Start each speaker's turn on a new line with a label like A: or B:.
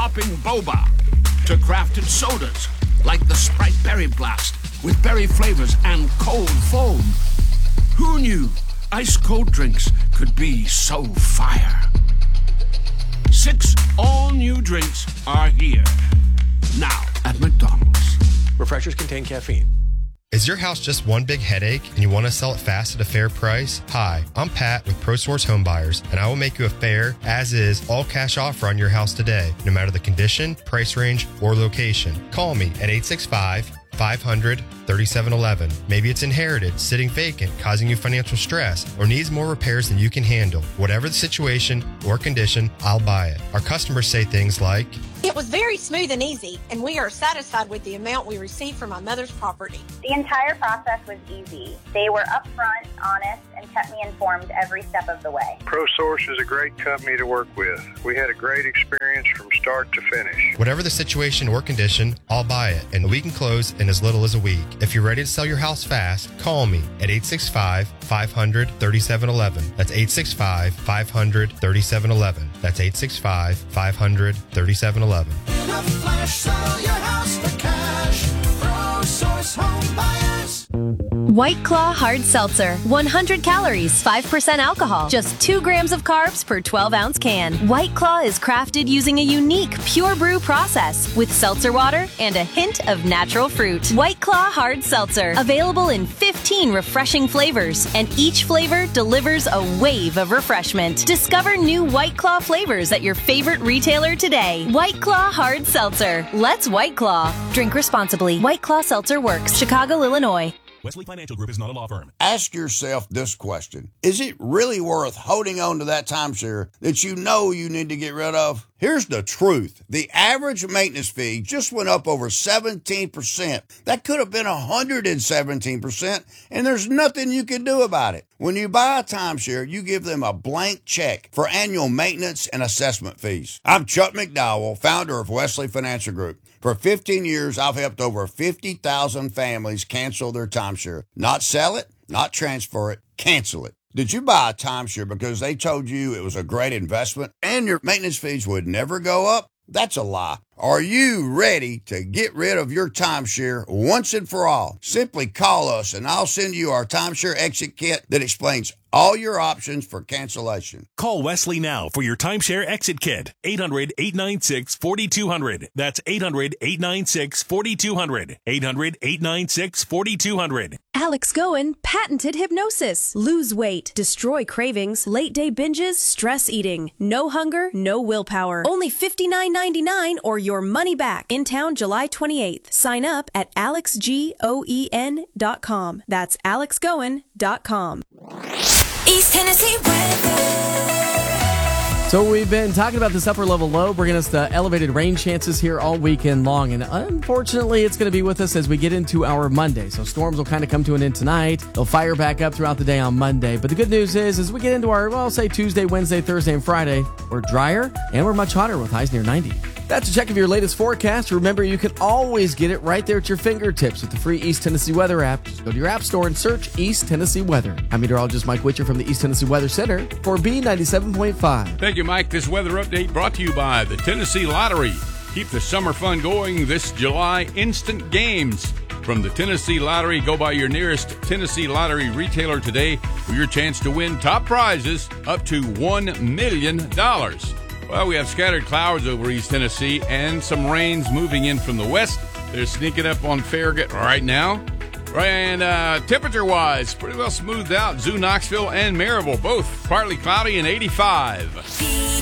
A: popping boba to crafted sodas like the Sprite Berry Blast with berry flavors and cold foam. Who knew ice-cold drinks could be so fire? 6 all-new drinks are here. Now at McDonald's.
B: Refreshers contain caffeine.
C: Is your house just one big headache and you want to sell it fast at a fair price? Hi, I'm Pat with ProSource Home Buyers, and I will make you a fair, as-is, all-cash offer on your house today, no matter the condition, price range, or location. Call me at 865-500-3711. Maybe it's inherited, sitting vacant, causing you financial stress, or needs more repairs than you can handle. Whatever the situation or condition, I'll buy it. Our customers say things like,
D: "It was very smooth and easy, and we are satisfied with the amount we received from my mother's property."
E: The entire process was easy. They were upfront, honest, and kept me informed every step of the way.
F: ProSource is a great company to work with. We had a great experience from start to finish.
C: whatever the situation or condition, I'll buy it, and we can close in as little as a week. If you're ready to sell your house fast, call me at 865-500-3711. That's 865-500-3711. That's 865-500-3711.
G: In a flash, sell your house for cash. ProSource Home Buyers.
H: White Claw Hard Seltzer. 100 calories, 5% alcohol, just 2 grams of carbs per 12-ounce can. White Claw is crafted using a unique pure brew process with seltzer water and a hint of natural fruit. White Claw Hard Seltzer. Available in 15 refreshing flavors, and each flavor delivers a wave of refreshment. Discover new White Claw flavors at your favorite retailer today. White Claw Hard Seltzer. Let's White Claw. Drink responsibly. White Claw Seltzer works. Chicago, Illinois.
I: Wesley Financial Group is not a law firm.
J: Ask yourself this question. Is it really worth holding on to that timeshare that you know you need to get rid of? Here's the truth. The average maintenance fee just went up over 17%. That could have been 117%, and there's nothing you can do about it. When you buy a timeshare, you give them a blank check for annual maintenance and assessment fees. I'm Chuck McDowell, founder of Wesley Financial Group. For 15 years, I've helped over 50,000 families cancel their timeshare. Not sell it, not transfer it, cancel it. Did you buy a timeshare because they told you it was a great investment and your maintenance fees would never go up? That's a lie. Are you ready to get rid of your timeshare once and for all? Simply call us and I'll send you our timeshare exit kit that explains all your options for cancellation.
I: Call Wesley now for your timeshare exit kit. 800-896-4200. That's 800-896-4200. 800-896-4200.
K: Alex Goen, patented hypnosis. Lose weight, destroy cravings, late day binges, stress eating. No hunger, no willpower. Only $59.99 or your money back. In town July 28th. Sign up at alexgoen.com. That's alexgoen.com.
G: East Tennessee weather.
L: So we've been talking about this upper level low bringing us the elevated rain chances here all weekend long, and unfortunately it's going to be with us as we get into our Monday. So storms will kind of come to an end tonight. They'll fire back up throughout the day on Monday. But the good news is as we get into our, well, say Tuesday, Wednesday, Thursday, and Friday, we're drier and we're much hotter with highs near 90. That's a check of your latest forecast. Remember, you can always get it right there at your fingertips with the free East Tennessee Weather app. Just go to your app store and search East Tennessee Weather. I'm meteorologist Mike Witcher from the East Tennessee Weather Center for B97.5.
M: Thank you, Mike. This weather update brought to you by the Tennessee Lottery. Keep the summer fun going this July. Instant games from the Tennessee Lottery. Go by your nearest Tennessee Lottery retailer today for your chance to win top prizes up to $1 million. Well, we have scattered clouds over East Tennessee and some rains moving in from the west. They're sneaking up on Farragut right now. And temperature-wise, pretty well smoothed out. Zoo, Knoxville, and Maryville, both partly cloudy and 85.